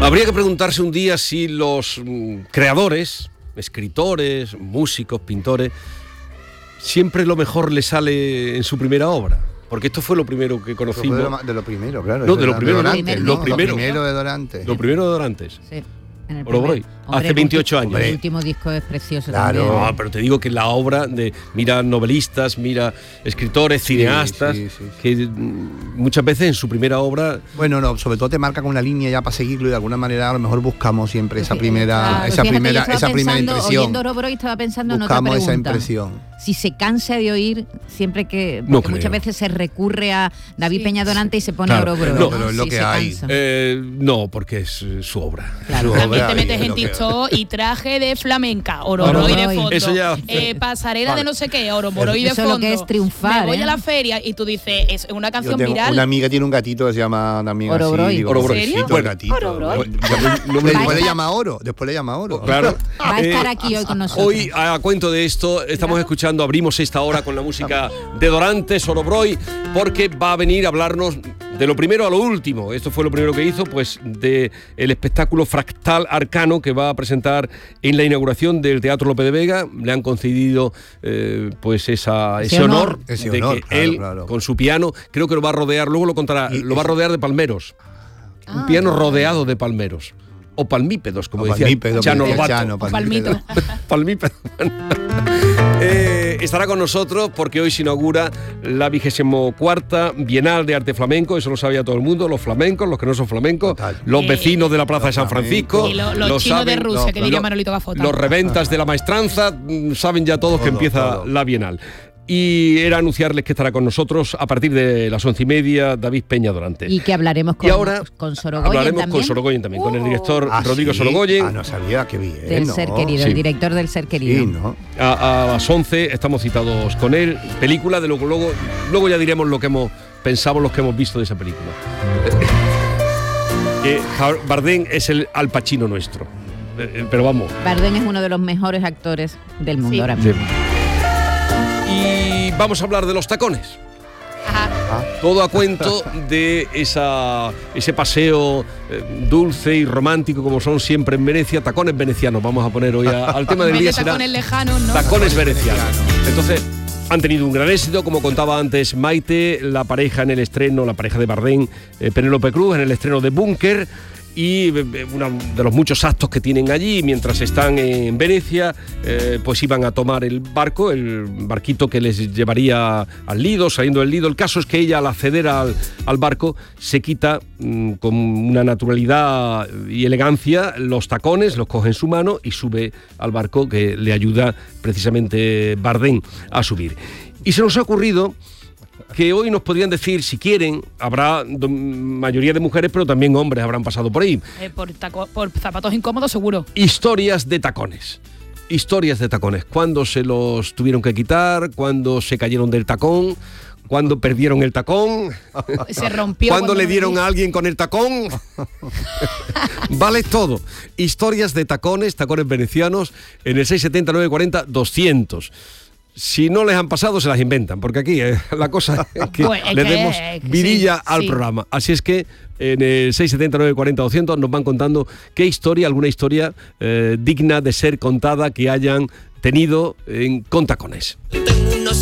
Habría que preguntarse un día si los creadores, escritores, músicos, pintores, siempre lo mejor les sale en su primera obra. Porque esto fue lo primero que conocimos. De lo primero, claro. No, de lo primero, Lo primero de Dorantes. Lo primero de Dorantes. Sí. Orobroy, hace 28 años. El último disco es precioso. Claro. También. No, pero te digo que la obra de mira novelistas, mira escritores, cineastas, sí. que muchas veces en su primera obra. Bueno, no, sobre todo te marca con una línea ya para seguirlo y de alguna manera a lo mejor buscamos siempre esa primera impresión. Oyendo Orobroy estaba pensando buscamos en otra pregunta. esa impresión. Si se cansa de oír siempre que No porque muchas veces se recurre a David Peña Dorante y se pone Claro, Orobroy. no, pero es lo que hay. No, porque es su obra. Claro. Su También obra, te metes y en lo que- TikTok y traje de flamenca, Orobroy de fondo, Eso ya- pasarela Vale. de no sé qué, Orobroy de Eso fondo. lo que es triunfar, Me voy ¿eh? a la feria y tú dices, es una Yo canción tengo viral. una amiga tiene un gatito que se llama también Orobroy. así. digo, Orobroy. ¿En serio? pobrecito el gatito. Orobroy. Después le llama Oro. Claro. Va a estar aquí hoy con nosotros. Hoy, a cuento de esto, estamos escuchando, abrimos esta hora con la música de Dorantes, Orobroy, porque va a venir a hablarnos de lo primero a lo último. Esto fue lo primero que hizo, pues, de el espectáculo Fractal Arcano que va a presentar en la inauguración del Teatro Lope de Vega. Le han concedido, pues, ese honor Ese de honor, que claro, él, claro. con su piano, creo que lo va a rodear, luego lo contará, lo va a rodear de palmeros. Un piano rodeado de palmeros. O palmípedos, como O decía palmípedo, Chano como decía Lobato. Chano, Palmito. Palmípedo. Estará con nosotros porque hoy se inaugura la 24ª Bienal de Arte Flamenco. Eso lo sabía todo el mundo, los flamencos, los que no son flamencos, Total. los vecinos de la Plaza de San Francisco, Y los lo chinos saben, de Rusia, que diría Manolito Gafota. los reventas de la maestranza, saben ya todos que empieza todo. la Bienal. Y era anunciarles que estará con nosotros a partir de las 11:30 David Peña Dorante. Y que hablaremos Y ahora con Sorogoyen hablaremos también. con Sorogoyen también, con el director Rodrigo sí. Sorogoyen. No sabía, qué bien. del ¿no? Ser Querido, Sí. el director del Ser Querido. Sí, ¿no? A las 11 estamos citados con él. Película, de luego ya diremos lo que pensamos, los que hemos visto de esa película. Bardem es el Al Pacino nuestro. Pero vamos. Bardem es uno de los mejores actores del mundo Sí. ahora mismo. Y vamos a hablar de los tacones. Ajá. Todo a cuento de ese paseo dulce y romántico como son siempre en Venecia. Tacones venecianos, vamos a poner hoy al tema del En día. vez de Será tacones lejanos, ¿no? tacones venecianos. Entonces, han tenido un gran éxito, como contaba antes Maite, la pareja en el estreno, la pareja de Bardem, Penélope Cruz, en el estreno de Búnker. Y uno de los muchos actos que tienen allí, mientras están en Venecia, pues iban a tomar el barquito que les llevaría al Lido, saliendo del Lido. El caso es que ella, al acceder al barco, se quita con una naturalidad y elegancia los tacones, los coge en su mano y sube al barco, que le ayuda precisamente Bardem a subir. Y se nos ha ocurrido que hoy nos podrían decir, si quieren, habrá mayoría de mujeres, pero también hombres habrán pasado por ahí. Por zapatos incómodos, seguro. Historias de tacones. Historias de tacones. ¿Cuándo se los tuvieron que quitar? ¿Cuándo se cayeron del tacón? ¿Cuándo perdieron el tacón? Se rompió. ¿Cuándo le lo dieron vi. a alguien con el tacón? Vale todo. Historias de tacones venecianos en el 670 940 200. Si no les han pasado, se las inventan, porque aquí la cosa es que Pues, es le que demos sí, vidilla al sí. programa. Así es que en el 670 940 200 nos van contando alguna historia digna de ser contada que hayan tenido con tacones. Tengo unos